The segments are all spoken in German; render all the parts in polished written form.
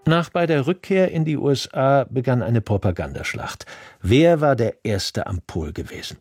Nach beider Rückkehr in die USA begann eine Propagandaschlacht. Wer war der Erste am Pol gewesen?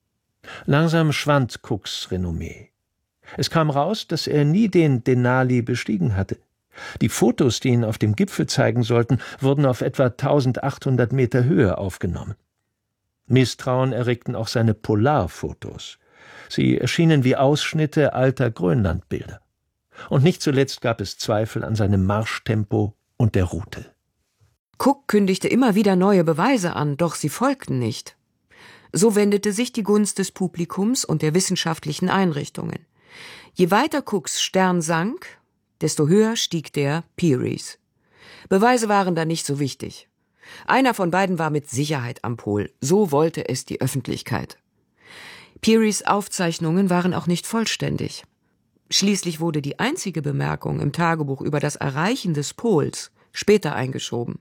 Langsam schwand Cooks Renommee. Es kam raus, dass er nie den Denali bestiegen hatte. Die Fotos, die ihn auf dem Gipfel zeigen sollten, wurden auf etwa 1800 Meter Höhe aufgenommen. Misstrauen erregten auch seine Polarfotos. Sie erschienen wie Ausschnitte alter Grönlandbilder. Und nicht zuletzt gab es Zweifel an seinem Marschtempo und der Route. Cook kündigte immer wieder neue Beweise an, doch sie folgten nicht. So wendete sich die Gunst des Publikums und der wissenschaftlichen Einrichtungen. Je weiter Cooks Stern sank, desto höher stieg der Peary's. Beweise waren da nicht so wichtig. Einer von beiden war mit Sicherheit am Pol, so wollte es die Öffentlichkeit. Peary's Aufzeichnungen waren auch nicht vollständig. Schließlich wurde die einzige Bemerkung im Tagebuch über das Erreichen des Pols später eingeschoben.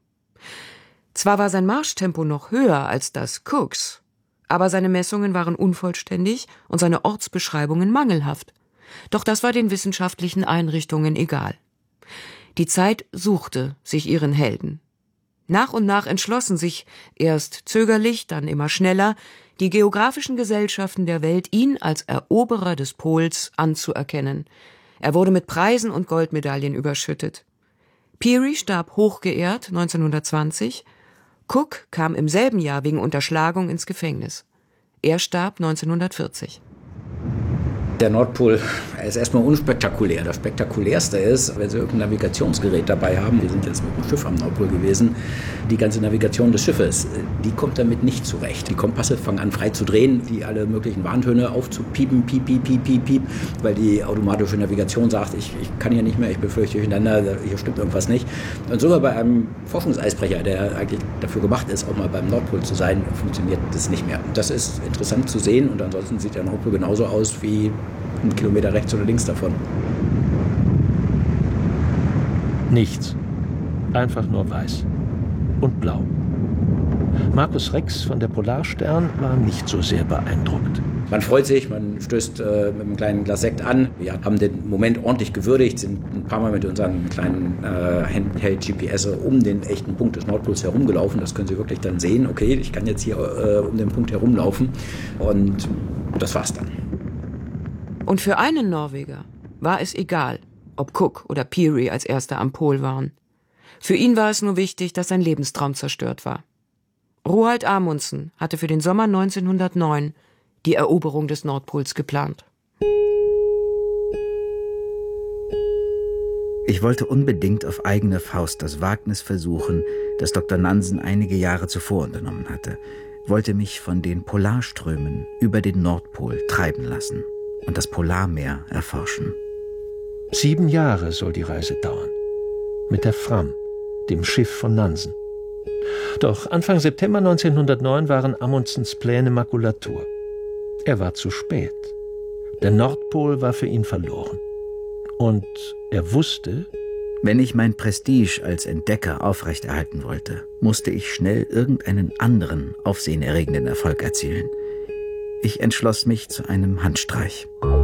Zwar war sein Marschtempo noch höher als das Cooks, aber seine Messungen waren unvollständig und seine Ortsbeschreibungen mangelhaft. Doch das war den wissenschaftlichen Einrichtungen egal. Die Zeit suchte sich ihren Helden. Nach und nach entschlossen sich, erst zögerlich, dann immer schneller, die geografischen Gesellschaften der Welt, ihn als Eroberer des Pols anzuerkennen. Er wurde mit Preisen und Goldmedaillen überschüttet. Peary starb hochgeehrt 1920. Cook kam im selben Jahr wegen Unterschlagung ins Gefängnis. Er starb 1940. Der Nordpol ist erstmal unspektakulär. Das Spektakulärste ist, wenn Sie irgendein Navigationsgerät dabei haben, wir sind jetzt mit dem Schiff am Nordpol gewesen, die ganze Navigation des Schiffes, die kommt damit nicht zurecht. Die Kompasse fangen an frei zu drehen, die alle möglichen Warntöne aufzupiepen, piep, piep, piep, piep, piep, weil die automatische Navigation sagt, ich kann hier nicht mehr, ich befürchte durcheinander, hier stimmt irgendwas nicht. Und sogar bei einem Forschungseisbrecher, der eigentlich dafür gemacht ist, auch mal beim Nordpol zu sein, funktioniert das nicht mehr. Das ist interessant zu sehen und ansonsten sieht der Nordpol genauso aus wie 1 Kilometer rechts oder links davon. Nichts. Einfach nur weiß. Und blau. Markus Rex von der Polarstern war nicht so sehr beeindruckt. Man freut sich, man stößt mit einem kleinen Glas Sekt an. Wir haben den Moment ordentlich gewürdigt, sind ein paar Mal mit unseren kleinen Handheld-GPS um den echten Punkt des Nordpols herumgelaufen. Das können Sie wirklich dann sehen. Okay, ich kann jetzt hier um den Punkt herumlaufen. Und das war's dann. Und für einen Norweger war es egal, ob Cook oder Peary als Erster am Pol waren. Für ihn war es nur wichtig, dass sein Lebenstraum zerstört war. Roald Amundsen hatte für den Sommer 1909 die Eroberung des Nordpols geplant. Ich wollte unbedingt auf eigene Faust das Wagnis versuchen, das Dr. Nansen einige Jahre zuvor unternommen hatte, wollte mich von den Polarströmen über den Nordpol treiben lassen und das Polarmeer erforschen. 7 Jahre soll die Reise dauern. Mit der Fram, dem Schiff von Nansen. Doch Anfang September 1909 waren Amundsens Pläne Makulatur. Er war zu spät. Der Nordpol war für ihn verloren. Und er wusste, wenn ich mein Prestige als Entdecker aufrechterhalten wollte, musste ich schnell irgendeinen anderen aufsehenerregenden Erfolg erzielen. Ich entschloss mich zu einem Handstreich.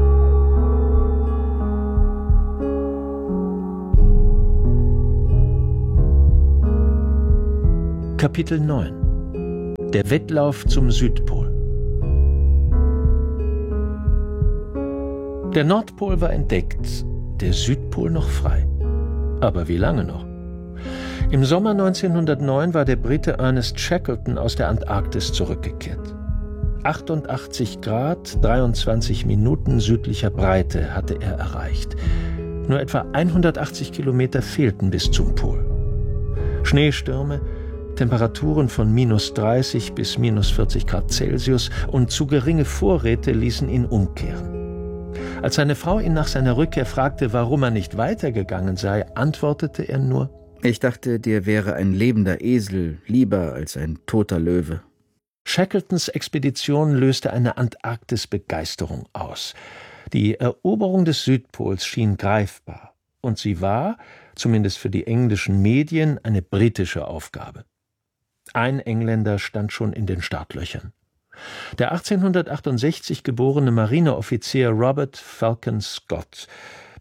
Kapitel 9 – Der Wettlauf zum Südpol. Der Nordpol war entdeckt, der Südpol noch frei. Aber wie lange noch? Im Sommer 1909 war der Brite Ernest Shackleton aus der Antarktis zurückgekehrt. 88 Grad, 23 Minuten südlicher Breite hatte er erreicht. Nur etwa 180 Kilometer fehlten bis zum Pol. Schneestürme, Temperaturen von -30 bis -40 Grad Celsius und zu geringe Vorräte ließen ihn umkehren. Als seine Frau ihn nach seiner Rückkehr fragte, warum er nicht weitergegangen sei, antwortete er nur: Ich dachte, dir wäre ein lebender Esel lieber als ein toter Löwe. Shackletons Expedition löste eine Antarktis-Begeisterung aus. Die Eroberung des Südpols schien greifbar. Und sie war, zumindest für die englischen Medien, eine britische Aufgabe. Ein Engländer stand schon in den Startlöchern. Der 1868 geborene Marineoffizier Robert Falcon Scott,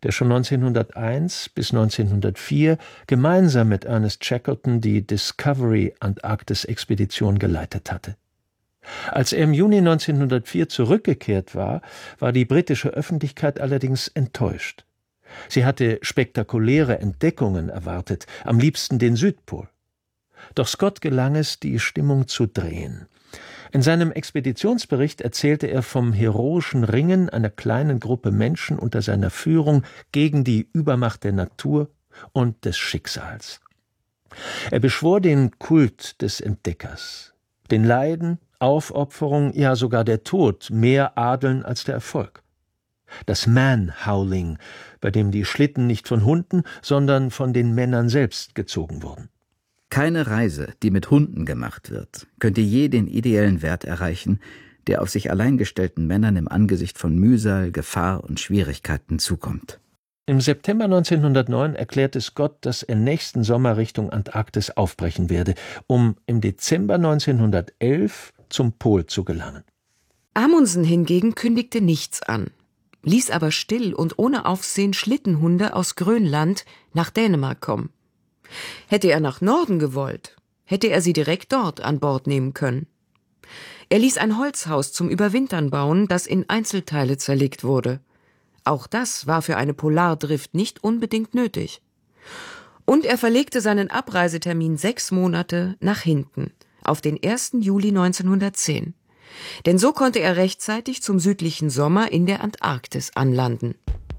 der schon 1901 bis 1904 gemeinsam mit Ernest Shackleton die Discovery-Antarktis-Expedition geleitet hatte. Als er im Juni 1904 zurückgekehrt war, war die britische Öffentlichkeit allerdings enttäuscht. Sie hatte spektakuläre Entdeckungen erwartet, am liebsten den Südpol. Doch Scott gelang es, die Stimmung zu drehen. In seinem Expeditionsbericht erzählte er vom heroischen Ringen einer kleinen Gruppe Menschen unter seiner Führung gegen die Übermacht der Natur und des Schicksals. Er beschwor den Kult des Entdeckers, den Leiden, Aufopferung, ja sogar der Tod mehr adeln als der Erfolg. Das Man-Howling, bei dem die Schlitten nicht von Hunden, sondern von den Männern selbst gezogen wurden. Keine Reise, die mit Hunden gemacht wird, könnte je den ideellen Wert erreichen, der auf sich allein gestellten Männern im Angesicht von Mühsal, Gefahr und Schwierigkeiten zukommt. Im September 1909 erklärte Scott, dass er nächsten Sommer Richtung Antarktis aufbrechen werde, um im Dezember 1911 zum Pol zu gelangen. Amundsen hingegen kündigte nichts an, ließ aber still und ohne Aufsehen Schlittenhunde aus Grönland nach Dänemark kommen. Hätte er nach Norden gewollt, hätte er sie direkt dort an Bord nehmen können. Er ließ ein Holzhaus zum Überwintern bauen, das in Einzelteile zerlegt wurde. Auch das war für eine Polardrift nicht unbedingt nötig. Und er verlegte seinen Abreisetermin 6 Monate nach hinten, auf den 1. Juli 1910. Denn so konnte er rechtzeitig zum südlichen Sommer in der Antarktis anlanden.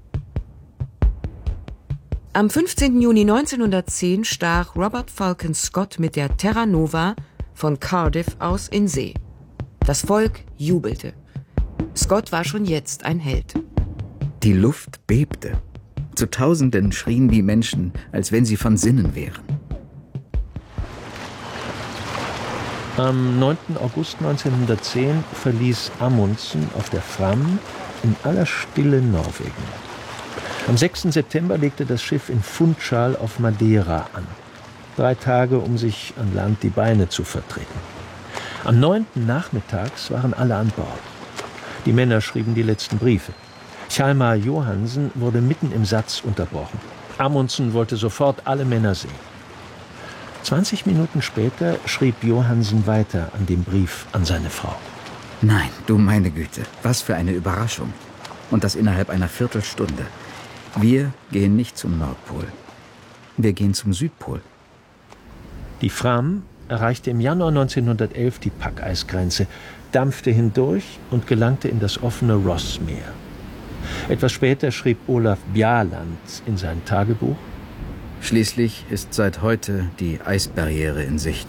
Am 15. Juni 1910 stach Robert Falcon Scott mit der Terra Nova von Cardiff aus in See. Das Volk jubelte. Scott war schon jetzt ein Held. Die Luft bebte. Zu Tausenden schrien die Menschen, als wenn sie von Sinnen wären. Am 9. August 1910 verließ Amundsen auf der Fram in aller Stille Norwegen. Am 6. September legte das Schiff in Funchal auf Madeira an. 3 Tage, um sich an Land die Beine zu vertreten. Am 9. nachmittags waren alle an Bord. Die Männer schrieben die letzten Briefe. Hjalmar Johansen wurde mitten im Satz unterbrochen. Amundsen wollte sofort alle Männer sehen. 20 Minuten später schrieb Johansen weiter an dem Brief an seine Frau. Nein, du meine Güte, was für eine Überraschung. Und das innerhalb einer Viertelstunde. Wir gehen nicht zum Nordpol. Wir gehen zum Südpol. Die Fram erreichte im Januar 1911 die Packeisgrenze, dampfte hindurch und gelangte in das offene Rossmeer. Etwas später schrieb Olaf Bjaaland in sein Tagebuch: Schließlich ist seit heute die Eisbarriere in Sicht.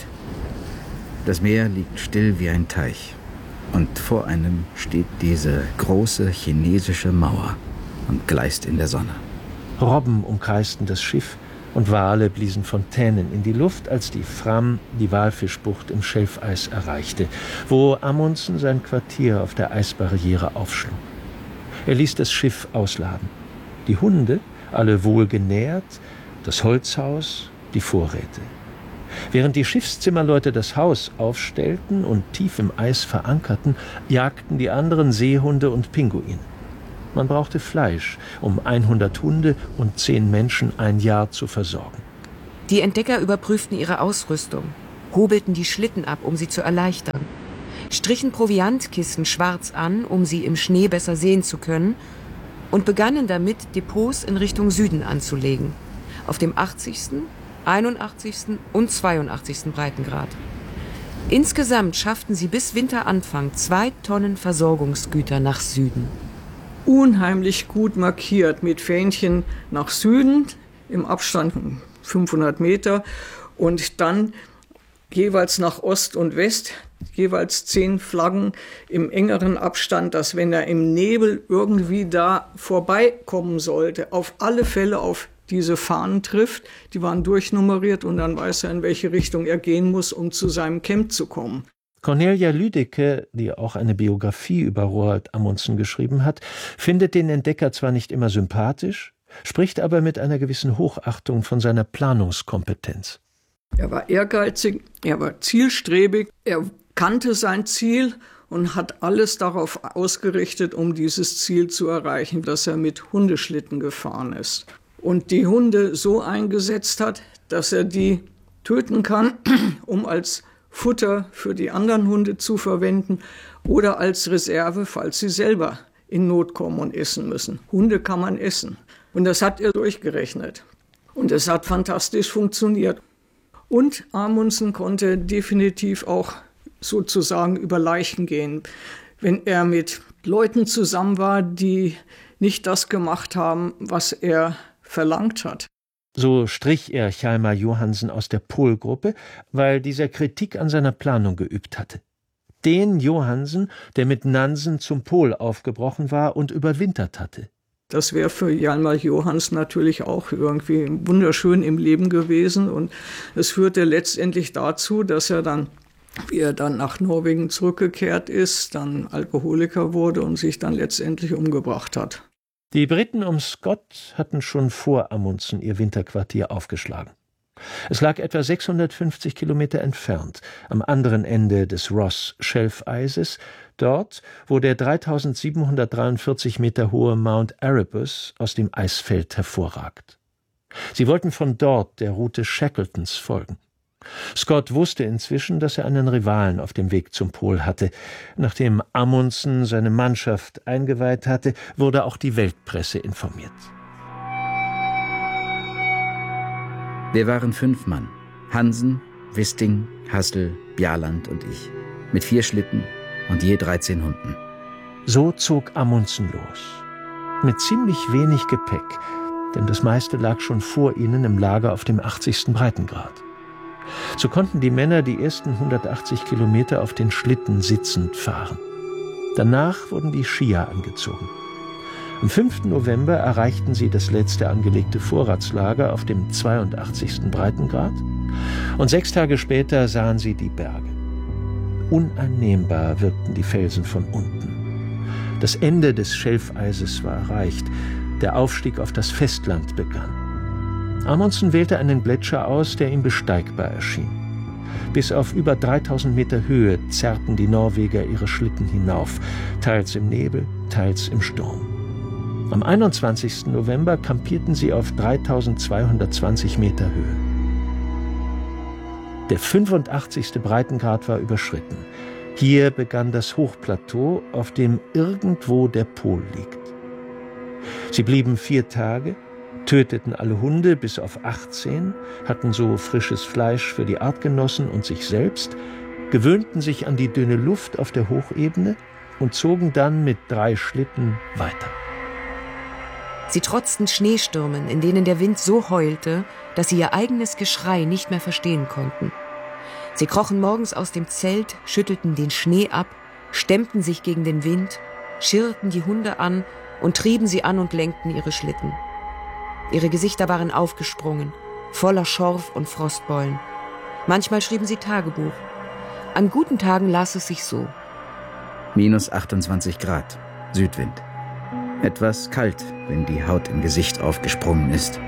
Das Meer liegt still wie ein Teich. Und vor einem steht diese große chinesische Mauer und gleißt in der Sonne. Robben umkreisten das Schiff und Wale bliesen Fontänen in die Luft, als die Fram die Walfischbucht im Schelfeis erreichte, wo Amundsen sein Quartier auf der Eisbarriere aufschlug. Er ließ das Schiff ausladen. Die Hunde, alle wohl genährt, das Holzhaus, die Vorräte. Während die Schiffszimmerleute das Haus aufstellten und tief im Eis verankerten, jagten die anderen Seehunde und Pinguine. Man brauchte Fleisch, um 100 Hunde und 10 Menschen ein Jahr zu versorgen. Die Entdecker überprüften ihre Ausrüstung, hobelten die Schlitten ab, um sie zu erleichtern, strichen Proviantkisten schwarz an, um sie im Schnee besser sehen zu können, und begannen damit, Depots in Richtung Süden anzulegen, auf dem 80., 81. und 82. Breitengrad. Insgesamt schafften sie bis Winteranfang 2 Tonnen Versorgungsgüter nach Süden. Unheimlich gut markiert mit Fähnchen nach Süden im Abstand von 500 Meter und dann jeweils nach Ost und West, jeweils 10 Flaggen im engeren Abstand, dass wenn er im Nebel irgendwie da vorbeikommen sollte, auf alle Fälle auf diese Fahnen trifft. Die waren durchnummeriert und dann weiß er, in welche Richtung er gehen muss, um zu seinem Camp zu kommen. Cornelia Lüdecke, die auch eine Biografie über Roald Amundsen geschrieben hat, findet den Entdecker zwar nicht immer sympathisch, spricht aber mit einer gewissen Hochachtung von seiner Planungskompetenz. Er war ehrgeizig, er war zielstrebig, er kannte sein Ziel und hat alles darauf ausgerichtet, um dieses Ziel zu erreichen, dass er mit Hundeschlitten gefahren ist. Und die Hunde so eingesetzt hat, dass er die töten kann, um als Futter für die anderen Hunde zu verwenden oder als Reserve, falls sie selber in Not kommen und essen müssen. Hunde kann man essen. Und das hat er durchgerechnet. Und es hat fantastisch funktioniert. Und Amundsen konnte definitiv auch sozusagen über Leichen gehen. Wenn er mit Leuten zusammen war, die nicht das gemacht haben, was er verlangt hat. So strich er Hjalmar Johansen aus der Polgruppe, weil dieser Kritik an seiner Planung geübt hatte. Den Johansen, der mit Nansen zum Pol aufgebrochen war und überwintert hatte. Das wäre für Hjalmar Johansen natürlich auch irgendwie wunderschön im Leben gewesen. Und es führte letztendlich dazu, dass er dann, wie er dann nach Norwegen zurückgekehrt ist, dann Alkoholiker wurde und sich dann letztendlich umgebracht hat. Die Briten um Scott hatten schon vor Amundsen ihr Winterquartier aufgeschlagen. Es lag etwa 650 Kilometer entfernt, am anderen Ende des Ross-Schelfeises, dort, wo der 3743 Meter hohe Mount Erebus aus dem Eisfeld hervorragt. Sie wollten von dort der Route Shackletons folgen. Scott wusste inzwischen, dass er einen Rivalen auf dem Weg zum Pol hatte. Nachdem Amundsen seine Mannschaft eingeweiht hatte, wurde auch die Weltpresse informiert. Wir waren 5 Mann. Hansen, Wisting, Hassel, Bjaland und ich. Mit 4 Schlitten und je 13 Hunden. So zog Amundsen los. Mit ziemlich wenig Gepäck, denn das meiste lag schon vor ihnen im Lager auf dem 80. Breitengrad. So konnten die Männer die ersten 180 Kilometer auf den Schlitten sitzend fahren. Danach wurden die Skier angezogen. Am 5. November erreichten sie das letzte angelegte Vorratslager auf dem 82. Breitengrad und 6 Tage später sahen sie die Berge. Uneinnehmbar wirkten die Felsen von unten. Das Ende des Schelfeises war erreicht, der Aufstieg auf das Festland begann. Amundsen wählte einen Gletscher aus, der ihm besteigbar erschien. Bis auf über 3000 Meter Höhe zerrten die Norweger ihre Schlitten hinauf, teils im Nebel, teils im Sturm. Am 21. November kampierten sie auf 3220 Meter Höhe. Der 85. Breitengrad war überschritten. Hier begann das Hochplateau, auf dem irgendwo der Pol liegt. Sie blieben 4 Tage, töteten alle Hunde bis auf 18, hatten so frisches Fleisch für die Artgenossen und sich selbst, gewöhnten sich an die dünne Luft auf der Hochebene und zogen dann mit 3 Schlitten weiter. Sie trotzten Schneestürmen, in denen der Wind so heulte, dass sie ihr eigenes Geschrei nicht mehr verstehen konnten. Sie krochen morgens aus dem Zelt, schüttelten den Schnee ab, stemmten sich gegen den Wind, schirrten die Hunde an und trieben sie an und lenkten ihre Schlitten. Ihre Gesichter waren aufgesprungen, voller Schorf und Frostbeulen. Manchmal schrieben sie Tagebuch. An guten Tagen las es sich so. Minus 28 Grad, Südwind. Etwas kalt, wenn die Haut im Gesicht aufgesprungen ist.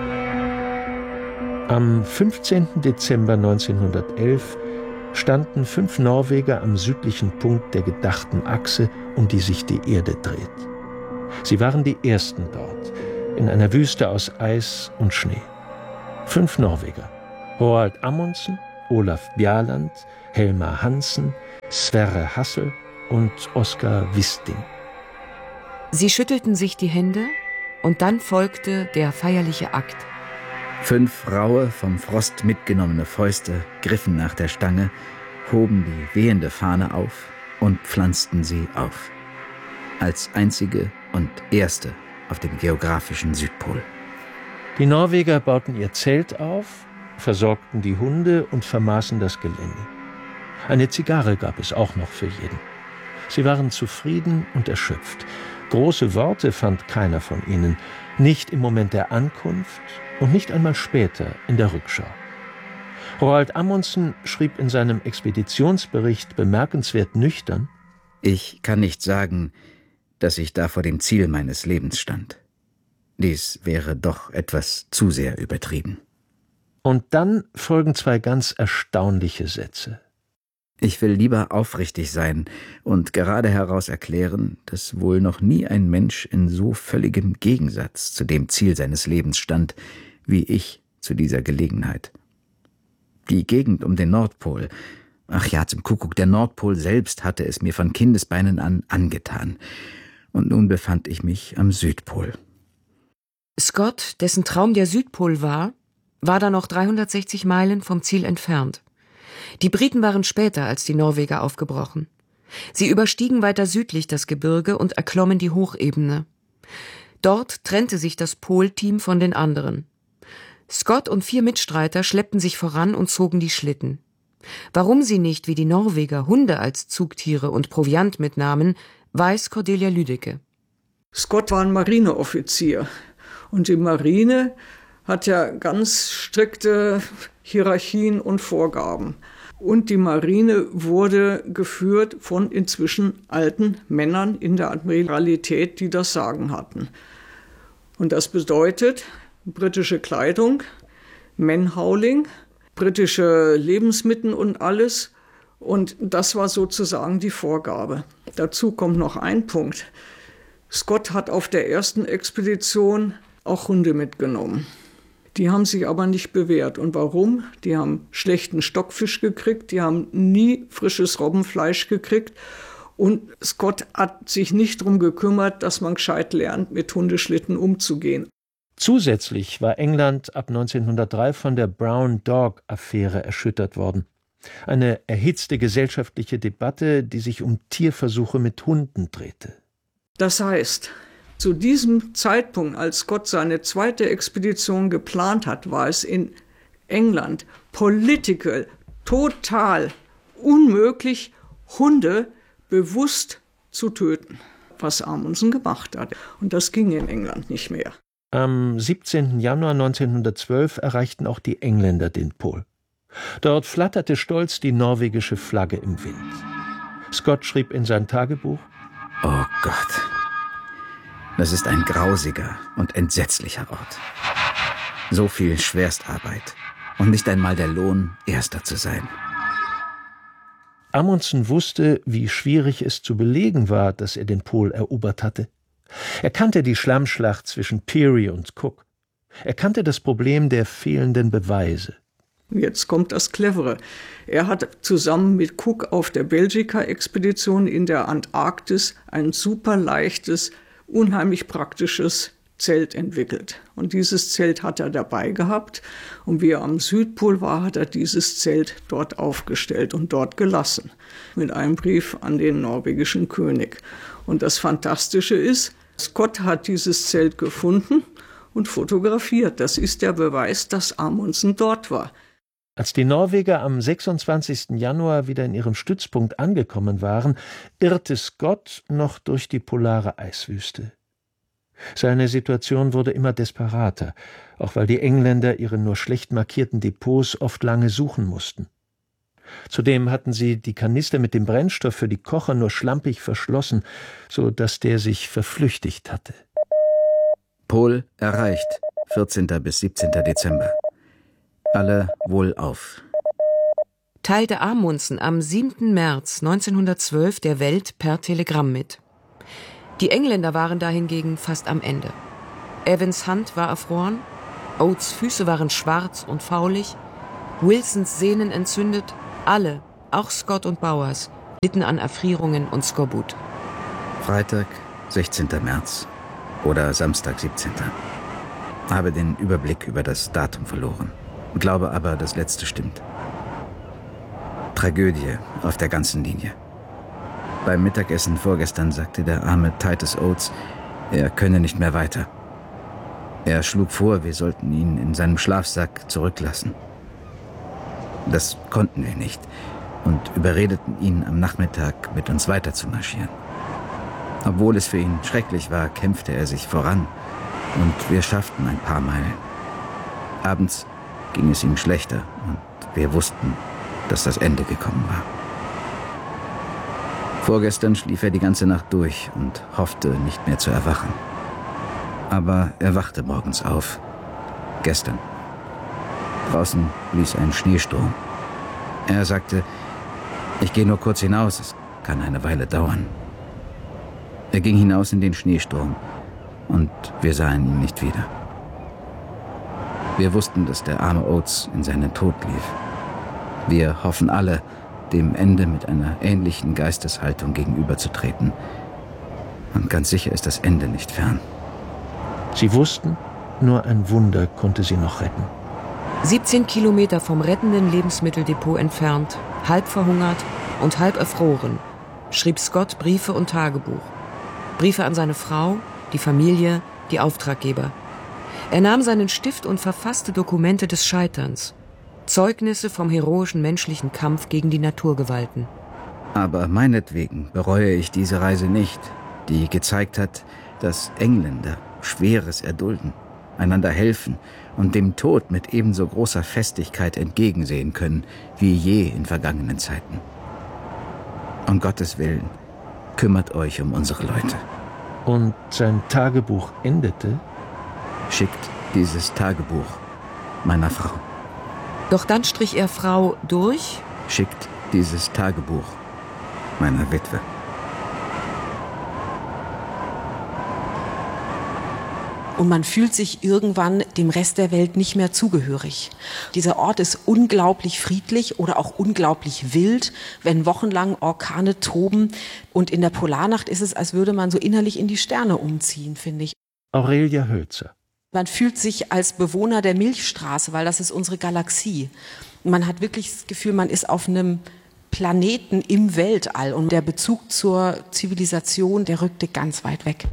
Am 15. Dezember 1911 standen 5 Norweger am südlichen Punkt der gedachten Achse, um die sich die Erde dreht. Sie waren die ersten dort, in einer Wüste aus Eis und Schnee. 5 Norweger: Roald Amundsen, Olaf Bjaland, Helmar Hansen, Sverre Hassel und Oskar Wisting. Sie schüttelten sich die Hände und dann folgte der feierliche Akt. 5 raue, vom Frost mitgenommene Fäuste griffen nach der Stange, hoben die wehende Fahne auf und pflanzten sie auf. Als einzige und erste auf dem geografischen Südpol. Die Norweger bauten ihr Zelt auf, versorgten die Hunde und vermaßen das Gelände. Eine Zigarre gab es auch noch für jeden. Sie waren zufrieden und erschöpft. Große Worte fand keiner von ihnen, nicht im Moment der Ankunft und nicht einmal später in der Rückschau. Roald Amundsen schrieb in seinem Expeditionsbericht bemerkenswert nüchtern: Ich kann nicht sagen, dass ich da vor dem Ziel meines Lebens stand. Dies wäre doch etwas zu sehr übertrieben. Und dann folgen 2 ganz erstaunliche Sätze. Ich will lieber aufrichtig sein und gerade heraus erklären, dass wohl noch nie ein Mensch in so völligem Gegensatz zu dem Ziel seines Lebens stand, wie ich zu dieser Gelegenheit. Die Gegend um den Nordpol, ach ja, zum Kuckuck, der Nordpol selbst hatte es mir von Kindesbeinen an angetan. Und nun befand ich mich am Südpol. Scott, dessen Traum der Südpol war da noch 360 Meilen vom Ziel entfernt. Die Briten waren später als die Norweger aufgebrochen. Sie überstiegen weiter südlich das Gebirge und erklommen die Hochebene. Dort trennte sich das Polteam von den anderen. Scott und 4 Mitstreiter schleppten sich voran und zogen die Schlitten. Warum sie nicht, wie die Norweger, Hunde als Zugtiere und Proviant mitnahmen, weiß Cordelia Lüdecke. Scott war ein Marineoffizier und die Marine hat ja ganz strikte Hierarchien und Vorgaben. Und die Marine wurde geführt von inzwischen alten Männern in der Admiralität, die das Sagen hatten. Und das bedeutet britische Kleidung, Manhauling, britische Lebensmittel und alles. Und das war sozusagen die Vorgabe. Dazu kommt noch ein Punkt. Scott hat auf der ersten Expedition auch Hunde mitgenommen. Die haben sich aber nicht bewährt. Und warum? Die haben schlechten Stockfisch gekriegt, die haben nie frisches Robbenfleisch gekriegt. Und Scott hat sich nicht darum gekümmert, dass man gescheit lernt, mit Hundeschlitten umzugehen. Zusätzlich war England ab 1903 von der Brown-Dog-Affäre erschüttert worden. Eine erhitzte gesellschaftliche Debatte, die sich um Tierversuche mit Hunden drehte. Das heißt, zu diesem Zeitpunkt, als Scott seine zweite Expedition geplant hat, war es in England political total unmöglich, Hunde bewusst zu töten, was Amundsen gemacht hat. Und das ging in England nicht mehr. Am 17. Januar 1912 erreichten auch die Engländer den Pol. Dort flatterte stolz die norwegische Flagge im Wind. Scott schrieb in sein Tagebuch: Oh Gott, das ist ein grausiger und entsetzlicher Ort. So viel Schwerstarbeit und nicht einmal der Lohn, Erster zu sein. Amundsen wusste, wie schwierig es zu belegen war, dass er den Pol erobert hatte. Er kannte die Schlammschlacht zwischen Peary und Cook. Er kannte das Problem der fehlenden Beweise. Jetzt kommt das Clevere. Er hat zusammen mit Cook auf der Belgica-Expedition in der Antarktis ein super leichtes, unheimlich praktisches Zelt entwickelt. Und dieses Zelt hat er dabei gehabt. Und wie er am Südpol war, hat er dieses Zelt dort aufgestellt und dort gelassen. Mit einem Brief an den norwegischen König. Und das Fantastische ist, Scott hat dieses Zelt gefunden und fotografiert. Das ist der Beweis, dass Amundsen dort war. Als die Norweger am 26. Januar wieder in ihrem Stützpunkt angekommen waren, irrte Scott noch durch die polare Eiswüste. Seine Situation wurde immer desperater, auch weil die Engländer ihre nur schlecht markierten Depots oft lange suchen mussten. Zudem hatten sie die Kanister mit dem Brennstoff für die Kocher nur schlampig verschlossen, so dass der sich verflüchtigt hatte. Pol erreicht, 14. bis 17. Dezember. Alle wohlauf. Teilte Amundsen am 7. März 1912 der Welt per Telegramm mit. Die Engländer waren dahingegen fast am Ende. Evans' Hand war erfroren, Oates' Füße waren schwarz und faulig, Wilsons Sehnen entzündet, alle, auch Scott und Bowers, litten an Erfrierungen und Skorbut. Freitag, 16. März oder Samstag, 17. Habe den Überblick über das Datum verloren. Glaube aber, das letzte stimmt. Tragödie auf der ganzen Linie. Beim Mittagessen vorgestern sagte der arme Titus Oates, er könne nicht mehr weiter. Er schlug vor, wir sollten ihn in seinem Schlafsack zurücklassen. Das konnten wir nicht und überredeten ihn am Nachmittag, mit uns weiter zu marschieren. Obwohl es für ihn schrecklich war, kämpfte er sich voran und wir schafften ein paar Meilen. Abends ging es ihm schlechter und wir wussten, dass das Ende gekommen war. Vorgestern schlief er die ganze Nacht durch und hoffte, nicht mehr zu erwachen. Aber er wachte morgens auf. Gestern. Draußen blies ein Schneesturm. Er sagte, Ich gehe nur kurz hinaus, es kann eine Weile dauern. Er ging hinaus in den Schneesturm und wir sahen ihn nicht wieder. Wir wussten, dass der arme Oates in seinen Tod lief. Wir hoffen alle, dem Ende mit einer ähnlichen Geisteshaltung gegenüberzutreten. Und ganz sicher ist das Ende nicht fern. Sie wussten, nur ein Wunder konnte sie noch retten. 17 Kilometer vom rettenden Lebensmitteldepot entfernt, halb verhungert und halb erfroren, schrieb Scott Briefe und Tagebuch. Briefe an seine Frau, die Familie, die Auftraggeber. Er nahm seinen Stift und verfasste Dokumente des Scheiterns. Zeugnisse vom heroischen menschlichen Kampf gegen die Naturgewalten. Aber meinetwegen bereue ich diese Reise nicht, die gezeigt hat, dass Engländer Schweres erdulden, einander helfen und dem Tod mit ebenso großer Festigkeit entgegensehen können wie je in vergangenen Zeiten. Um Gottes Willen, kümmert euch um unsere Leute. Und sein Tagebuch endete: Schickt dieses Tagebuch meiner Frau. Doch dann strich er Frau durch: Schickt dieses Tagebuch meiner Witwe. Und man fühlt sich irgendwann dem Rest der Welt nicht mehr zugehörig. Dieser Ort ist unglaublich friedlich oder auch unglaublich wild, wenn wochenlang Orkane toben. Und in der Polarnacht ist es, als würde man so innerlich in die Sterne umziehen, finde ich. Aurelia Hölzer. Man fühlt sich als Bewohner der Milchstraße, weil das ist unsere Galaxie. Man hat wirklich das Gefühl, man ist auf einem Planeten im Weltall. Und der Bezug zur Zivilisation, der rückte ganz weit weg.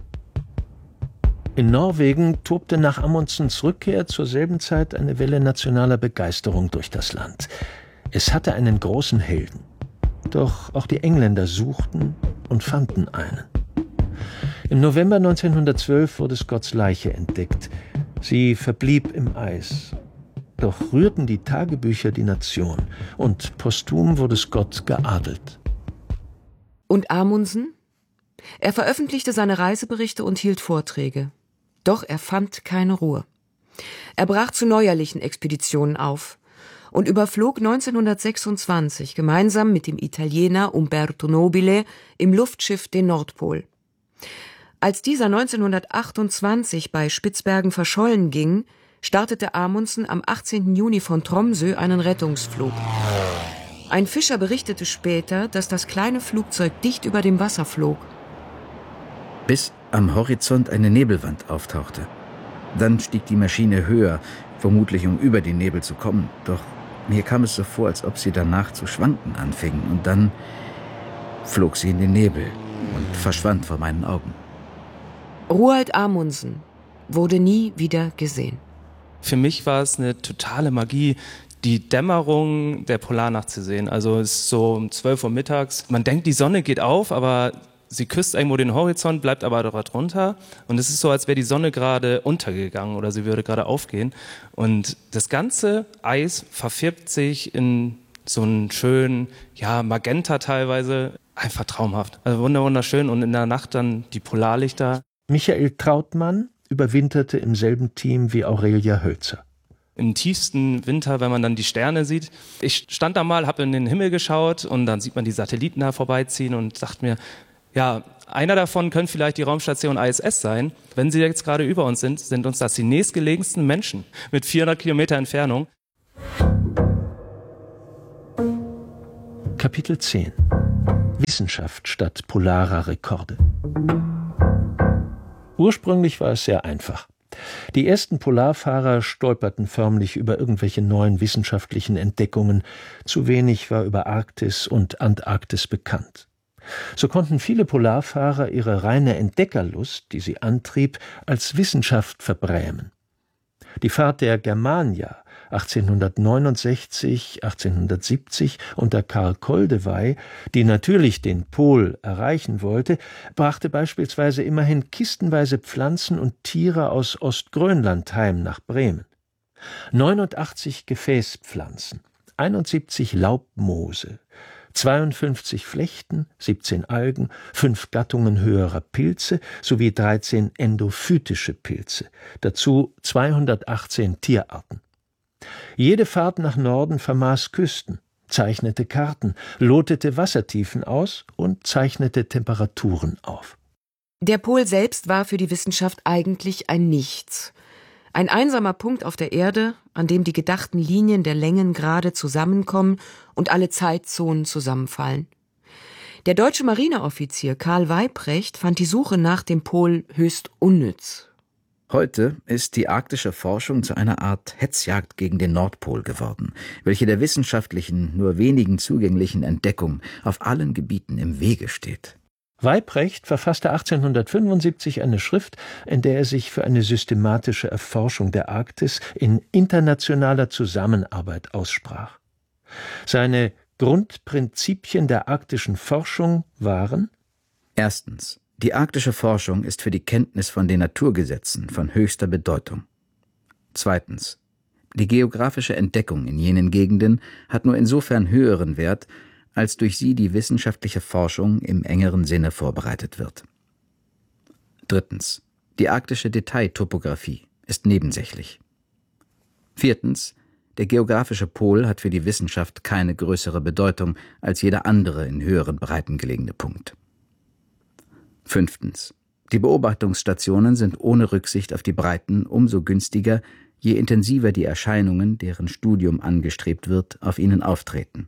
In Norwegen tobte nach Amundsens Rückkehr zur selben Zeit eine Welle nationaler Begeisterung durch das Land. Es hatte einen großen Helden. Doch auch die Engländer suchten und fanden einen. Im November 1912 wurde Scotts Leiche entdeckt. Sie verblieb im Eis. Doch rührten die Tagebücher die Nation und posthum wurde Scott geadelt. Und Amundsen? Er veröffentlichte seine Reiseberichte und hielt Vorträge. Doch er fand keine Ruhe. Er brach zu neuerlichen Expeditionen auf und überflog 1926 gemeinsam mit dem Italiener Umberto Nobile im Luftschiff den Nordpol. Als dieser 1928 bei Spitzbergen verschollen ging, startete Amundsen am 18. Juni von Tromsø einen Rettungsflug. Ein Fischer berichtete später, dass das kleine Flugzeug dicht über dem Wasser flog. Bis am Horizont eine Nebelwand auftauchte. Dann stieg die Maschine höher, vermutlich um über den Nebel zu kommen. Doch mir kam es so vor, als ob sie danach zu schwanken anfing. Und dann flog sie in den Nebel und verschwand vor meinen Augen. Roald Amundsen wurde nie wieder gesehen. Für mich war es eine totale Magie, die Dämmerung der Polarnacht zu sehen. Also es ist so um 12 Uhr mittags. Man denkt, die Sonne geht auf, aber sie küsst irgendwo den Horizont, bleibt aber dort runter. Und es ist so, als wäre die Sonne gerade untergegangen oder sie würde gerade aufgehen. Und das ganze Eis verfärbt sich in so einen schönen, Magenta teilweise. Einfach traumhaft. Also wunderschön. Und in der Nacht dann die Polarlichter. Michael Trautmann überwinterte im selben Team wie Aurelia Hölzer. Im tiefsten Winter, wenn man dann die Sterne sieht. Ich stand da mal, habe in den Himmel geschaut und dann sieht man die Satelliten da vorbeiziehen und dachte mir, einer davon könnte vielleicht die Raumstation ISS sein. Wenn sie jetzt gerade über uns sind uns das die nächstgelegensten Menschen mit 400 Kilometer Entfernung. Kapitel 10. Wissenschaft statt polarer Rekorde. Ursprünglich war es sehr einfach. Die ersten Polarfahrer stolperten förmlich über irgendwelche neuen wissenschaftlichen Entdeckungen. Zu wenig war über Arktis und Antarktis bekannt. So konnten viele Polarfahrer ihre reine Entdeckerlust, die sie antrieb, als Wissenschaft verbrämen. Die Fahrt der Germania 1869, 1870 unter Karl Koldewey, die natürlich den Pol erreichen wollte, brachte beispielsweise immerhin kistenweise Pflanzen und Tiere aus Ostgrönland heim nach Bremen. 89 Gefäßpflanzen, 71 Laubmoose, 52 Flechten, 17 Algen, 5 Gattungen höherer Pilze sowie 13 endophytische Pilze, dazu 218 Tierarten. Jede Fahrt nach Norden vermaß Küsten, zeichnete Karten, lotete Wassertiefen aus und zeichnete Temperaturen auf. Der Pol selbst war für die Wissenschaft eigentlich ein Nichts. Ein einsamer Punkt auf der Erde, an dem die gedachten Linien der Längengrade zusammenkommen und alle Zeitzonen zusammenfallen. Der deutsche Marineoffizier Karl Weyprecht fand die Suche nach dem Pol höchst unnütz. Heute ist die arktische Forschung zu einer Art Hetzjagd gegen den Nordpol geworden, welche der wissenschaftlichen, nur wenigen zugänglichen Entdeckung auf allen Gebieten im Wege steht. Weyprecht verfasste 1875 eine Schrift, in der er sich für eine systematische Erforschung der Arktis in internationaler Zusammenarbeit aussprach. Seine Grundprinzipien der arktischen Forschung waren: Erstens. Die arktische Forschung ist für die Kenntnis von den Naturgesetzen von höchster Bedeutung. Zweitens. Die geografische Entdeckung in jenen Gegenden hat nur insofern höheren Wert, als durch sie die wissenschaftliche Forschung im engeren Sinne vorbereitet wird. Drittens. Die arktische Detailtopographie ist nebensächlich. Viertens. Der geografische Pol hat für die Wissenschaft keine größere Bedeutung als jeder andere in höheren Breiten gelegene Punkt. Fünftens. Die Beobachtungsstationen sind ohne Rücksicht auf die Breiten umso günstiger, je intensiver die Erscheinungen, deren Studium angestrebt wird, auf ihnen auftreten.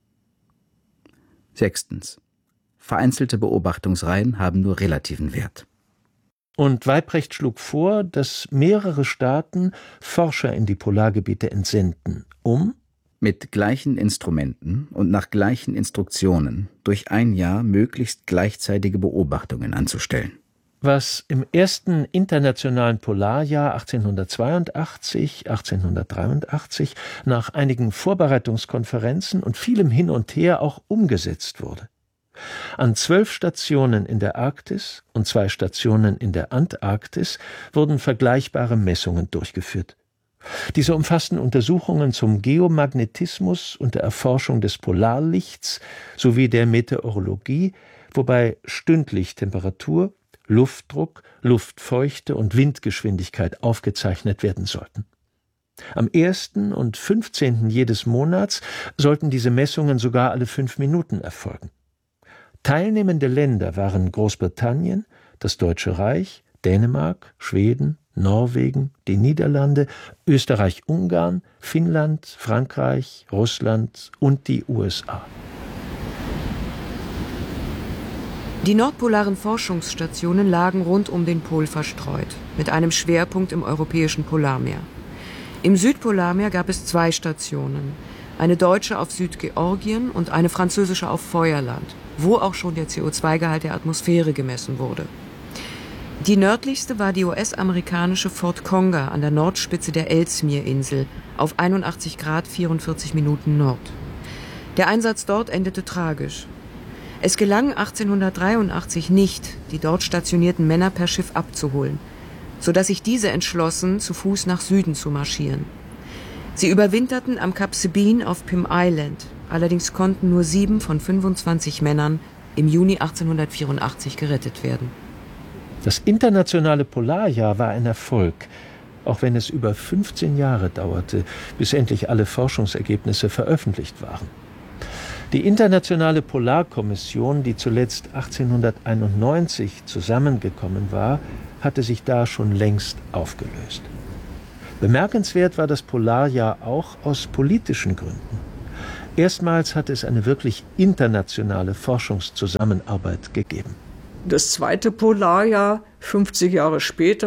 Sechstens. Vereinzelte Beobachtungsreihen haben nur relativen Wert. Und Weyprecht schlug vor, dass mehrere Staaten Forscher in die Polargebiete entsenden, um mit gleichen Instrumenten und nach gleichen Instruktionen durch ein Jahr möglichst gleichzeitige Beobachtungen anzustellen. Was im ersten internationalen Polarjahr 1882, 1883 nach einigen Vorbereitungskonferenzen und vielem Hin und Her auch umgesetzt wurde. An 12 Stationen in der Arktis und 2 Stationen in der Antarktis wurden vergleichbare Messungen durchgeführt. Diese umfassten Untersuchungen zum Geomagnetismus und der Erforschung des Polarlichts sowie der Meteorologie, wobei stündlich Temperatur, Luftdruck, Luftfeuchte und Windgeschwindigkeit aufgezeichnet werden sollten. Am 1. und 15. jedes Monats sollten diese Messungen sogar alle 5 Minuten erfolgen. Teilnehmende Länder waren Großbritannien, das Deutsche Reich, Dänemark, Schweden, Norwegen, die Niederlande, Österreich-Ungarn, Finnland, Frankreich, Russland und die USA. Die nordpolaren Forschungsstationen lagen rund um den Pol verstreut, mit einem Schwerpunkt im europäischen Polarmeer. Im Südpolarmeer gab es 2 Stationen, eine deutsche auf Südgeorgien und eine französische auf Feuerland, wo auch schon der CO2-Gehalt der Atmosphäre gemessen wurde. Die nördlichste war die US-amerikanische Fort Conger an der Nordspitze der Ellesmere-Insel auf 81 Grad 44 Minuten Nord. Der Einsatz dort endete tragisch. Es gelang 1883 nicht, die dort stationierten Männer per Schiff abzuholen, sodass sich diese entschlossen, zu Fuß nach Süden zu marschieren. Sie überwinterten am Kap Sabine auf Pym Island, allerdings konnten nur 7 von 25 Männern im Juni 1884 gerettet werden. Das internationale Polarjahr war ein Erfolg, auch wenn es über 15 Jahre dauerte, bis endlich alle Forschungsergebnisse veröffentlicht waren. Die Internationale Polarkommission, die zuletzt 1891 zusammengekommen war, hatte sich da schon längst aufgelöst. Bemerkenswert war das Polarjahr auch aus politischen Gründen. Erstmals hatte es eine wirklich internationale Forschungszusammenarbeit gegeben. Das zweite Polarjahr, 50 Jahre später,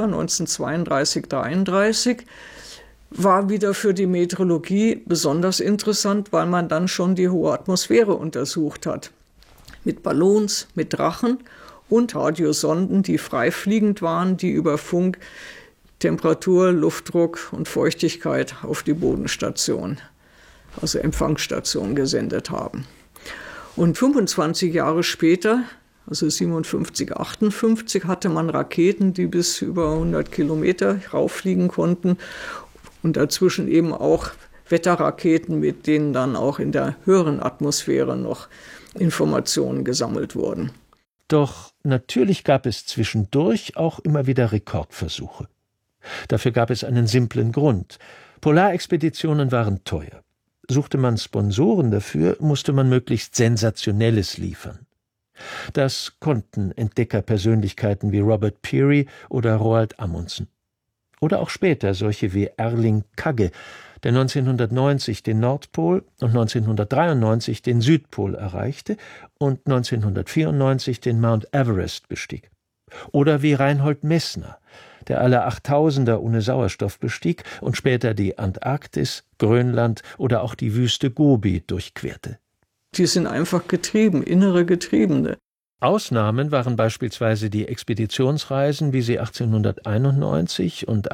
1932/33, war wieder für die Meteorologie besonders interessant, weil man dann schon die hohe Atmosphäre untersucht hat. Mit Ballons, mit Drachen und Radiosonden, die freifliegend waren, die über Funk Temperatur, Luftdruck und Feuchtigkeit auf die Bodenstation, also Empfangsstation, gesendet haben. Und 25 Jahre später, also 57, 58, hatte man Raketen, die bis über 100 Kilometer rauffliegen konnten und dazwischen eben auch Wetterraketen, mit denen dann auch in der höheren Atmosphäre noch Informationen gesammelt wurden. Doch natürlich gab es zwischendurch auch immer wieder Rekordversuche. Dafür gab es einen simplen Grund. Polarexpeditionen waren teuer. Suchte man Sponsoren dafür, musste man möglichst Sensationelles liefern. Das konnten Entdeckerpersönlichkeiten wie Robert Peary oder Roald Amundsen. Oder auch später solche wie Erling Kagge, der 1990 den Nordpol und 1993 den Südpol erreichte und 1994 den Mount Everest bestieg. Oder wie Reinhold Messner, der alle 8000er ohne Sauerstoff bestieg und später die Antarktis, Grönland oder auch die Wüste Gobi durchquerte. Die sind einfach getrieben, innere Getriebene. Ausnahmen waren beispielsweise die Expeditionsreisen, wie sie 1891 und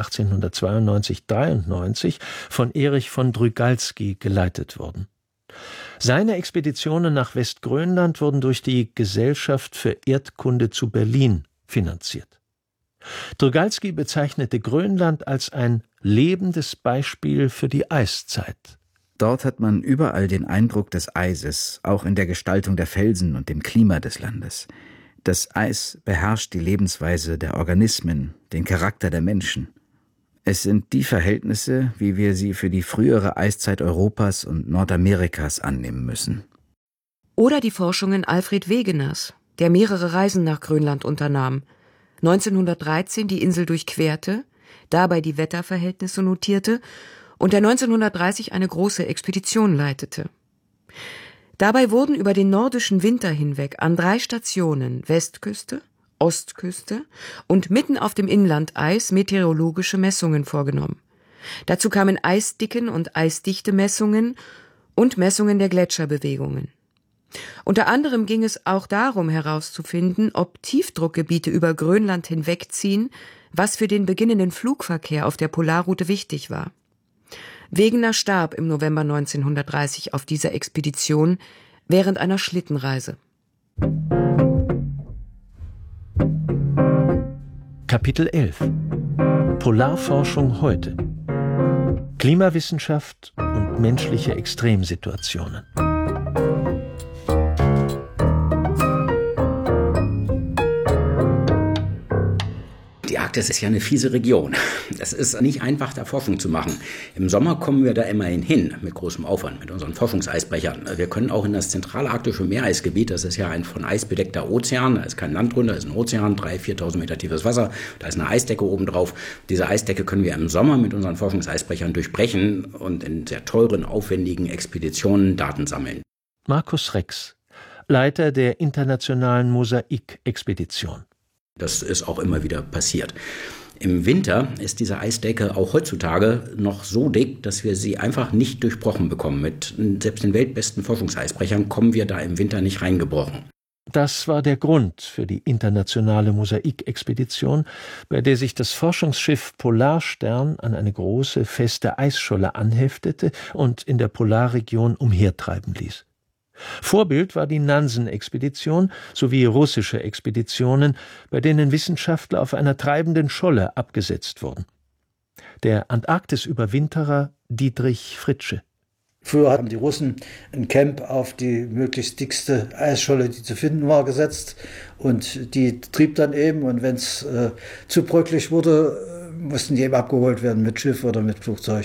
1892/93 von Erich von Drygalski geleitet wurden. Seine Expeditionen nach Westgrönland wurden durch die Gesellschaft für Erdkunde zu Berlin finanziert. Drygalski bezeichnete Grönland als ein lebendes Beispiel für die Eiszeit. Dort hat man überall den Eindruck des Eises, auch in der Gestaltung der Felsen und dem Klima des Landes. Das Eis beherrscht die Lebensweise der Organismen, den Charakter der Menschen. Es sind die Verhältnisse, wie wir sie für die frühere Eiszeit Europas und Nordamerikas annehmen müssen. Oder die Forschungen Alfred Wegeners, der mehrere Reisen nach Grönland unternahm, 1913 die Insel durchquerte, dabei die Wetterverhältnisse notierte und der 1930 eine große Expedition leitete. Dabei wurden über den nordischen Winter hinweg an 3 Stationen Westküste, Ostküste und mitten auf dem Inlandeis meteorologische Messungen vorgenommen. Dazu kamen Eisdicken- und Eisdichte-Messungen und Messungen der Gletscherbewegungen. Unter anderem ging es auch darum herauszufinden, ob Tiefdruckgebiete über Grönland hinwegziehen, was für den beginnenden Flugverkehr auf der Polarroute wichtig war. Wegener starb im November 1930 auf dieser Expedition während einer Schlittenreise. Kapitel 11 Polarforschung heute. Klimawissenschaft und menschliche Extremsituationen. Die Arktis ist ja eine fiese Region. Es ist nicht einfach, da Forschung zu machen. Im Sommer kommen wir da immerhin hin, mit großem Aufwand, mit unseren Forschungseisbrechern. Wir können auch in das zentralarktische Meereisgebiet, das ist ja ein von Eis bedeckter Ozean, da ist kein Land drunter, da ist ein Ozean, 3.000, 4.000 Meter tiefes Wasser, da ist eine Eisdecke obendrauf. Diese Eisdecke können wir im Sommer mit unseren Forschungseisbrechern durchbrechen und in sehr teuren, aufwendigen Expeditionen Daten sammeln. Markus Rex, Leiter der internationalen Mosaik-Expedition. Das ist auch immer wieder passiert. Im Winter ist diese Eisdecke auch heutzutage noch so dick, dass wir sie einfach nicht durchbrochen bekommen. Mit selbst den weltbesten Forschungseisbrechern kommen wir da im Winter nicht reingebrochen. Das war der Grund für die internationale Mosaik-Expedition, bei der sich das Forschungsschiff Polarstern an eine große, feste Eisscholle anheftete und in der Polarregion umhertreiben ließ. Vorbild war die Nansen-Expedition sowie russische Expeditionen, bei denen Wissenschaftler auf einer treibenden Scholle abgesetzt wurden. Der Antarktis-Überwinterer Dietrich Fritsche. Früher haben die Russen ein Camp auf die möglichst dickste Eisscholle, die zu finden war, gesetzt. Und die trieb dann eben. Und wenn es zu bröcklig wurde, mussten die eben abgeholt werden mit Schiff oder mit Flugzeug.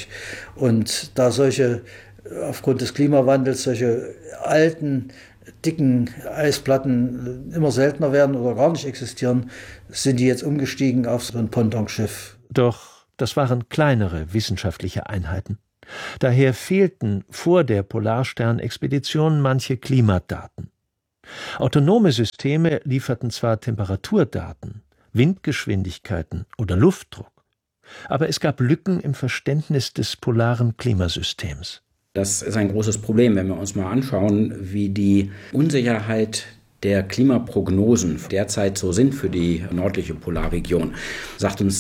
Und da aufgrund des Klimawandels solche alten, dicken Eisplatten immer seltener werden oder gar nicht existieren, sind die jetzt umgestiegen auf so ein Pontonschiff. Doch das waren kleinere wissenschaftliche Einheiten. Daher fehlten vor der Polarstern-Expedition manche Klimadaten. Autonome Systeme lieferten zwar Temperaturdaten, Windgeschwindigkeiten oder Luftdruck, aber es gab Lücken im Verständnis des polaren Klimasystems. Das ist ein großes Problem, wenn wir uns mal anschauen, wie die Unsicherheit der Klimaprognosen derzeit so sind für die nördliche Polarregion. Sagt uns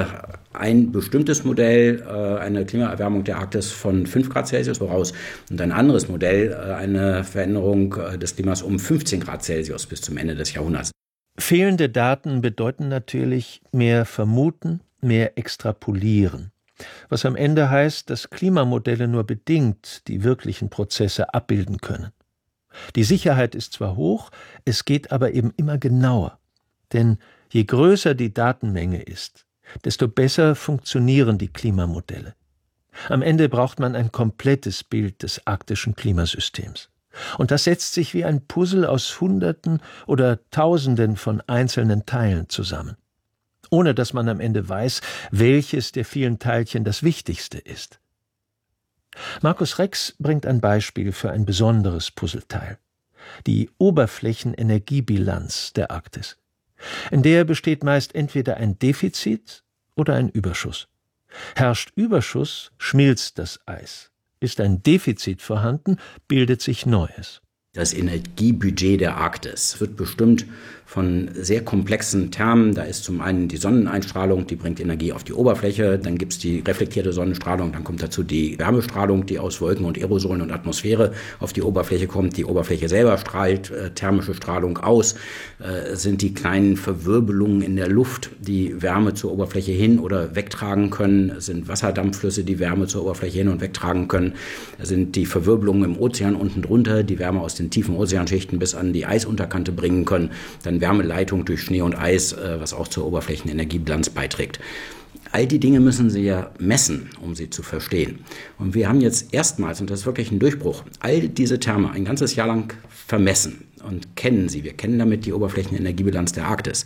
ein bestimmtes Modell eine Klimaerwärmung der Arktis von 5 Grad Celsius voraus und ein anderes Modell eine Veränderung des Klimas um 15 Grad Celsius bis zum Ende des Jahrhunderts. Fehlende Daten bedeuten natürlich mehr vermuten, mehr extrapolieren. Was am Ende heißt, dass Klimamodelle nur bedingt die wirklichen Prozesse abbilden können. Die Sicherheit ist zwar hoch, es geht aber eben immer genauer. Denn je größer die Datenmenge ist, desto besser funktionieren die Klimamodelle. Am Ende braucht man ein komplettes Bild des arktischen Klimasystems. Und das setzt sich wie ein Puzzle aus Hunderten oder Tausenden von einzelnen Teilen zusammen, ohne dass man am Ende weiß, welches der vielen Teilchen das wichtigste ist. Markus Rex bringt ein Beispiel für ein besonderes Puzzleteil: die Oberflächenenergiebilanz der Arktis. In der besteht meist entweder ein Defizit oder ein Überschuss. Herrscht Überschuss, schmilzt das Eis. Ist ein Defizit vorhanden, bildet sich Neues. Das Energiebudget der Arktis wird bestimmt von sehr komplexen Termen. Da ist zum einen die Sonneneinstrahlung, die bringt Energie auf die Oberfläche. Dann gibt es die reflektierte Sonnenstrahlung. Dann kommt dazu die Wärmestrahlung, die aus Wolken und Aerosolen und Atmosphäre auf die Oberfläche kommt. Die Oberfläche selber strahlt thermische Strahlung aus. Sind die kleinen Verwirbelungen in der Luft, die Wärme zur Oberfläche hin oder wegtragen können. Sind Wasserdampfflüsse, die Wärme zur Oberfläche hin und wegtragen können. Sind die Verwirbelungen im Ozean unten drunter, die Wärme aus den tiefen Ozeanschichten bis an die Eisunterkante bringen können. Dann Wärmeleitung durch Schnee und Eis, was auch zur Oberflächenenergiebilanz beiträgt. All die Dinge müssen Sie ja messen, um sie zu verstehen. Und wir haben jetzt erstmals, und das ist wirklich ein Durchbruch, all diese Terme ein ganzes Jahr lang vermessen und kennen sie. Wir kennen damit die Oberflächenenergiebilanz der Arktis.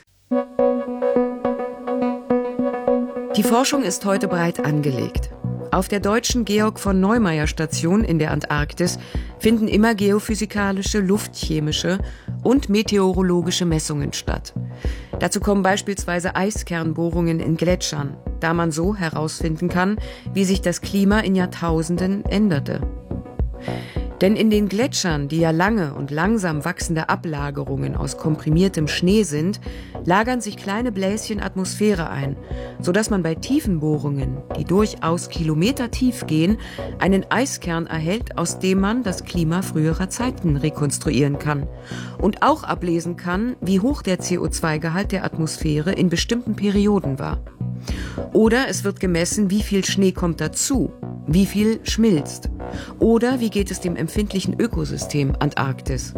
Die Forschung ist heute breit angelegt. Auf der deutschen Georg-von-Neumayer-Station in der Antarktis finden immer geophysikalische, luftchemische und meteorologische Messungen statt. Dazu kommen beispielsweise Eiskernbohrungen in Gletschern, da man so herausfinden kann, wie sich das Klima in Jahrtausenden änderte. Denn in den Gletschern, die ja lange und langsam wachsende Ablagerungen aus komprimiertem Schnee sind, lagern sich kleine Bläschen Atmosphäre ein, sodass man bei tiefen Bohrungen, die durchaus kilometertief gehen, einen Eiskern erhält, aus dem man das Klima früherer Zeiten rekonstruieren kann und auch ablesen kann, wie hoch der CO2-Gehalt der Atmosphäre in bestimmten Perioden war. Oder es wird gemessen, wie viel Schnee kommt dazu, wie viel schmilzt. Oder wie geht es dem empfindlichen Ökosystem Antarktis?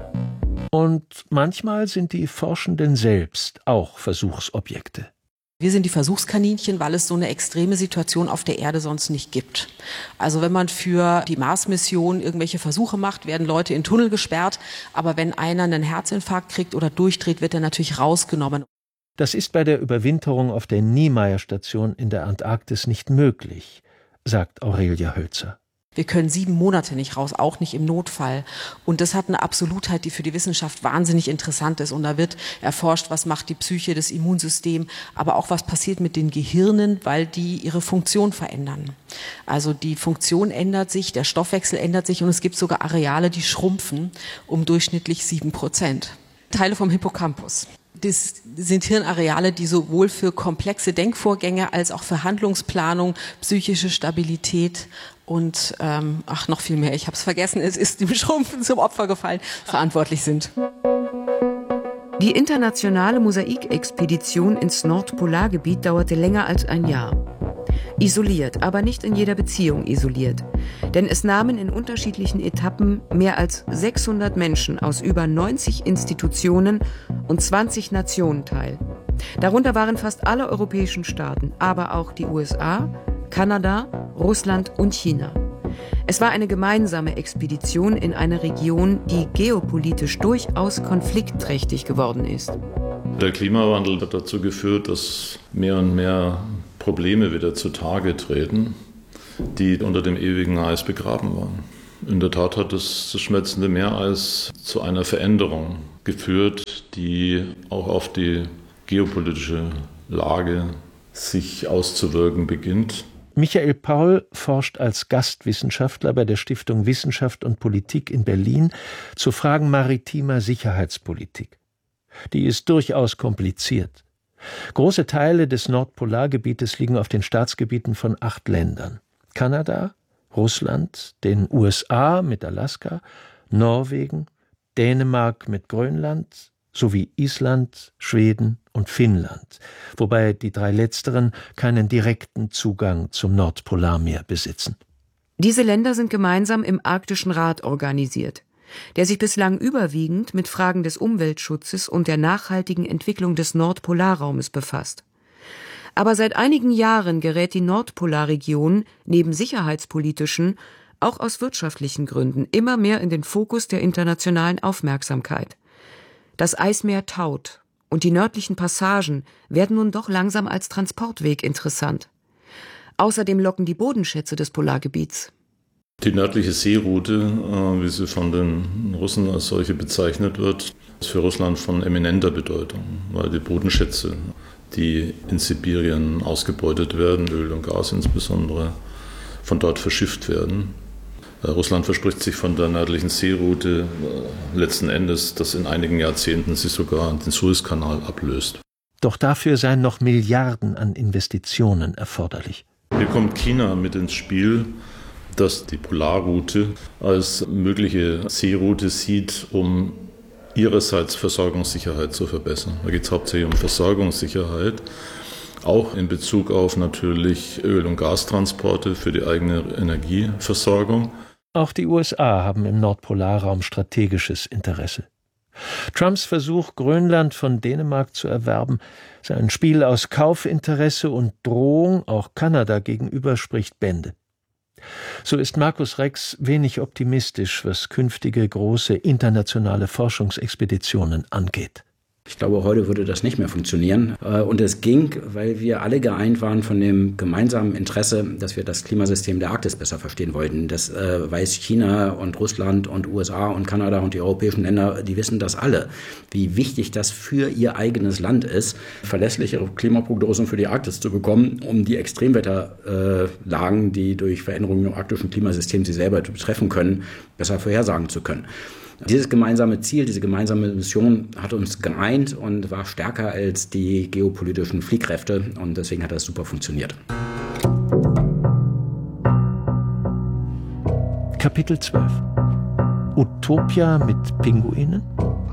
Und manchmal sind die Forschenden selbst auch Versuchsobjekte. Wir sind die Versuchskaninchen, weil es so eine extreme Situation auf der Erde sonst nicht gibt. Also wenn man für die Mars-Mission irgendwelche Versuche macht, werden Leute in Tunnel gesperrt. Aber wenn einer einen Herzinfarkt kriegt oder durchdreht, wird er natürlich rausgenommen. Das ist bei der Überwinterung auf der Niemeyer-Station in der Antarktis nicht möglich, sagt Aurelia Hölzer. Wir können 7 Monate nicht raus, auch nicht im Notfall. Und das hat eine Absolutheit, die für die Wissenschaft wahnsinnig interessant ist. Und da wird erforscht, was macht die Psyche, das Immunsystem, aber auch was passiert mit den Gehirnen, weil die ihre Funktion verändern. Also die Funktion ändert sich, der Stoffwechsel ändert sich und es gibt sogar Areale, die schrumpfen um durchschnittlich 7%. Teile vom Hippocampus. Das sind Hirnareale, die sowohl für komplexe Denkvorgänge als auch für Handlungsplanung, psychische Stabilität und noch viel mehr, ich habe es vergessen, es ist dem Schrumpfen zum Opfer gefallen, verantwortlich sind. Die internationale Mosaikexpedition ins Nordpolargebiet dauerte länger als ein Jahr. Isoliert, aber nicht in jeder Beziehung isoliert. Denn es nahmen in unterschiedlichen Etappen mehr als 600 Menschen aus über 90 Institutionen und 20 Nationen teil. Darunter waren fast alle europäischen Staaten, aber auch die USA, Kanada, Russland und China. Es war eine gemeinsame Expedition in eine Region, die geopolitisch durchaus konfliktträchtig geworden ist. Der Klimawandel hat dazu geführt, dass mehr und mehr Probleme wieder zutage treten, die unter dem ewigen Eis begraben waren. In der Tat hat das schmelzende Meereis zu einer Veränderung geführt, die auch auf die geopolitische Lage sich auszuwirken beginnt. Michael Paul forscht als Gastwissenschaftler bei der Stiftung Wissenschaft und Politik in Berlin zu Fragen maritimer Sicherheitspolitik. Die ist durchaus kompliziert. Große Teile des Nordpolargebietes liegen auf den Staatsgebieten von 8 Ländern: Kanada, Russland, den USA mit Alaska, Norwegen, Dänemark mit Grönland sowie Island, Schweden und Finnland, wobei die 3 letzteren keinen direkten Zugang zum Nordpolarmeer besitzen. Diese Länder sind gemeinsam im Arktischen Rat organisiert, der sich bislang überwiegend mit Fragen des Umweltschutzes und der nachhaltigen Entwicklung des Nordpolarraumes befasst. Aber seit einigen Jahren gerät die Nordpolarregion neben sicherheitspolitischen auch aus wirtschaftlichen Gründen immer mehr in den Fokus der internationalen Aufmerksamkeit. Das Eismeer taut und die nördlichen Passagen werden nun doch langsam als Transportweg interessant. Außerdem locken die Bodenschätze des Polargebiets. Die nördliche Seeroute, wie sie von den Russen als solche bezeichnet wird, ist für Russland von eminenter Bedeutung, weil die Bodenschätze, die in Sibirien ausgebeutet werden, Öl und Gas insbesondere, von dort verschifft werden. Russland verspricht sich von der nördlichen Seeroute letzten Endes, dass in einigen Jahrzehnten sie sogar den Suezkanal ablöst. Doch dafür seien noch Milliarden an Investitionen erforderlich. Hier kommt China mit ins Spiel, das die Polarroute als mögliche Seeroute sieht, um ihrerseits Versorgungssicherheit zu verbessern. Da geht es hauptsächlich um Versorgungssicherheit, auch in Bezug auf natürlich Öl- und Gastransporte für die eigene Energieversorgung. Auch die USA haben im Nordpolarraum strategisches Interesse. Trumps Versuch, Grönland von Dänemark zu erwerben, sei ein Spiel aus Kaufinteresse und Drohung auch Kanada gegenüber, spricht Bände. So ist Markus Rex wenig optimistisch, was künftige große internationale Forschungsexpeditionen angeht. Ich glaube, heute würde das nicht mehr funktionieren. Und es ging, weil wir alle geeint waren von dem gemeinsamen Interesse, dass wir das Klimasystem der Arktis besser verstehen wollten. Das weiß China und Russland und USA und Kanada und die europäischen Länder, die wissen das alle, wie wichtig das für ihr eigenes Land ist, verlässlichere Klimaprognosen für die Arktis zu bekommen, um die Extremwetterlagen, die durch Veränderungen im arktischen Klimasystem sie selber betreffen können, besser vorhersagen zu können. Dieses gemeinsame Ziel, diese gemeinsame Mission hat uns geeint und war stärker als die geopolitischen Fliehkräfte und deswegen hat das super funktioniert. Kapitel 12 Utopia mit Pinguinen?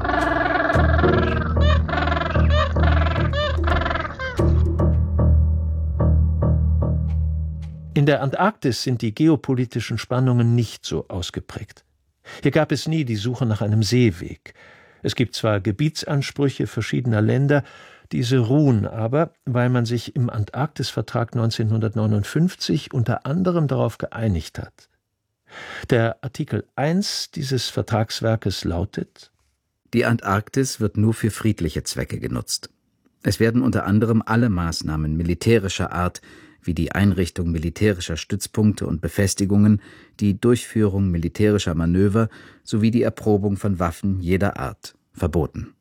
In der Antarktis sind die geopolitischen Spannungen nicht so ausgeprägt. Hier gab es nie die Suche nach einem Seeweg. Es gibt zwar Gebietsansprüche verschiedener Länder, diese ruhen aber, weil man sich im Antarktisvertrag 1959 unter anderem darauf geeinigt hat. Der Artikel 1 dieses Vertragswerkes lautet: Die Antarktis wird nur für friedliche Zwecke genutzt. Es werden unter anderem alle Maßnahmen militärischer Art wie die Einrichtung militärischer Stützpunkte und Befestigungen, die Durchführung militärischer Manöver sowie die Erprobung von Waffen jeder Art verboten.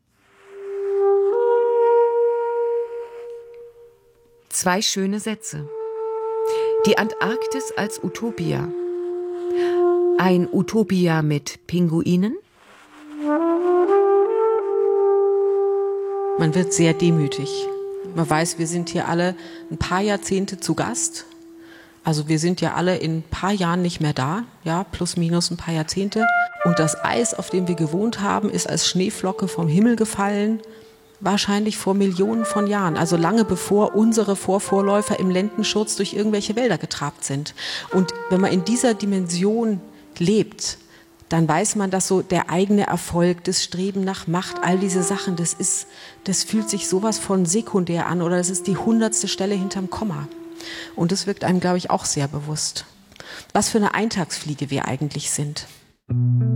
2 schöne Sätze. Die Antarktis als Utopia. Ein Utopia mit Pinguinen? Man wird sehr demütig. Man weiß, wir sind hier alle ein paar Jahrzehnte zu Gast. Also wir sind ja alle in ein paar Jahren nicht mehr da, ja, plus minus ein paar Jahrzehnte. Und das Eis, auf dem wir gewohnt haben, ist als Schneeflocke vom Himmel gefallen, wahrscheinlich vor Millionen von Jahren. Also lange bevor unsere Vorvorläufer im Lendenschurz durch irgendwelche Wälder getrabt sind. Und wenn man in dieser Dimension lebt, dann weiß man, dass so der eigene Erfolg, das Streben nach Macht, all diese Sachen, das fühlt sich sowas von sekundär an oder das ist die 100. Stelle hinterm Komma. Und das wirkt einem, glaube ich, auch sehr bewusst. Was für eine Eintagsfliege wir eigentlich sind.